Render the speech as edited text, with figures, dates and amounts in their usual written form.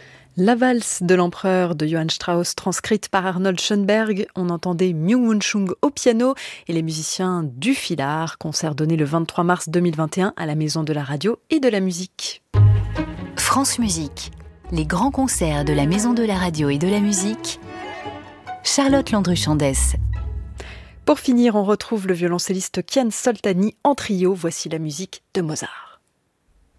La valse de l'empereur de Johann Strauss, transcrite par Arnold Schoenberg. On entendait Myung-Whun Chung au piano et les musiciens du Filard, concert donné le 23 mars 2021 à la Maison de la Radio et de la Musique. France Musique, les grands concerts de la Maison de la Radio et de la Musique. Charlotte Landru-Chandès. Pour finir, on retrouve le violoncelliste Kian Soltani en trio. Voici la musique de Mozart.